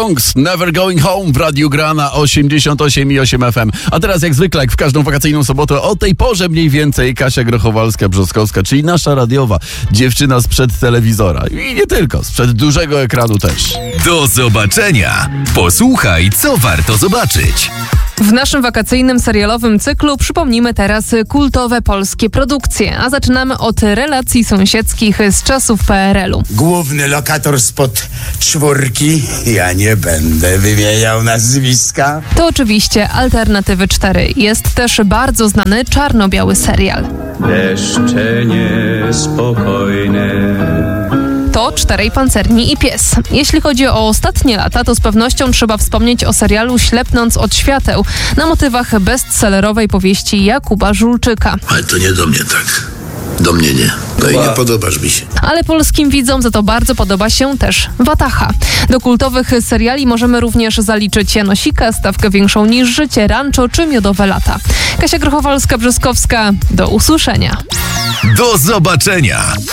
Never Going Home w Radiu Gra na 88,8 FM. A teraz jak zwykle, jak w każdą wakacyjną sobotę, o tej porze mniej więcej Kasia Grochowalska-Brzozkowska, czyli nasza radiowa dziewczyna sprzed telewizora. I nie tylko, sprzed dużego ekranu też. Do zobaczenia! Posłuchaj, co warto zobaczyć. W naszym wakacyjnym serialowym cyklu przypomnimy teraz kultowe polskie produkcje, a zaczynamy od relacji sąsiedzkich z czasów PRL-u. Główny lokator spod czwórki, ja nie będę wymieniał nazwiska. To oczywiście Alternatywy 4. Jest też bardzo znany czarno-biały serial. Deszcze niespokojne. To Czterej Pancerni i Pies. Jeśli chodzi o ostatnie lata, to z pewnością trzeba wspomnieć o serialu Ślepnąc od świateł na motywach bestsellerowej powieści Jakuba Żulczyka. Ale to nie do mnie tak. Do mnie nie. No i nie podobasz mi się. Ale polskim widzom za to bardzo podoba się też Wataha. Do kultowych seriali możemy również zaliczyć Janosika, Stawkę większą niż życie, Rancho czy Miodowe lata. Kasia Grochowalska-Brzozkowska, do usłyszenia. Do zobaczenia!